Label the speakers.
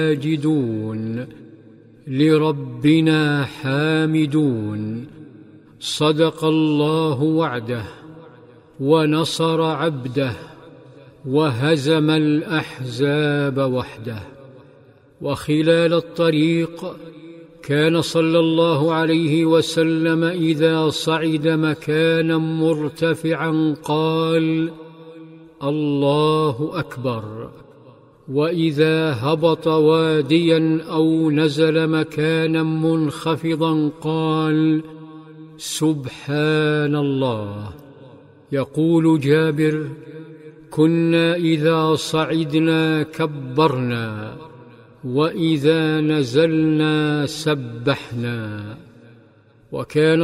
Speaker 1: ساجدون لربنا حامدون. صدق الله وعده ونصر عبده وهزم الأحزاب وحده. وخلال الطريق كان صلى الله عليه وسلم إذا صعد مكانا مرتفعا قال: الله أكبر. وإذا هبط واديا أو نزل مكانا منخفضا قال: سبحان الله. يقول جابر: كنا إذا صعدنا كبرنا وإذا نزلنا سبحنا. وكان